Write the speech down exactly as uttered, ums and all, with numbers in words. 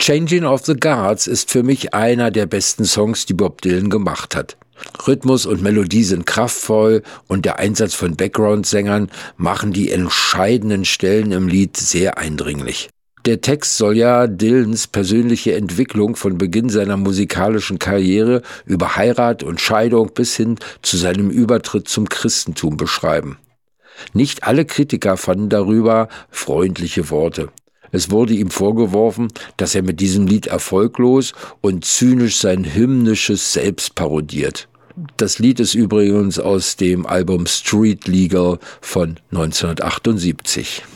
Changing of the Guards ist für mich einer der besten Songs, die Bob Dylan gemacht hat. Rhythmus und Melodie sind kraftvoll und der Einsatz von Background-Sängern machen die entscheidenden Stellen im Lied sehr eindringlich. Der Text soll ja Dylans persönliche Entwicklung von Beginn seiner musikalischen Karriere über Heirat und Scheidung bis hin zu seinem Übertritt zum Christentum beschreiben. Nicht alle Kritiker fanden darüber freundliche Worte. Es wurde ihm vorgeworfen, dass er mit diesem Lied erfolglos und zynisch sein hymnisches Selbst parodiert. Das Lied ist übrigens aus dem Album Street Legal von neunzehnhundertachtundsiebzig.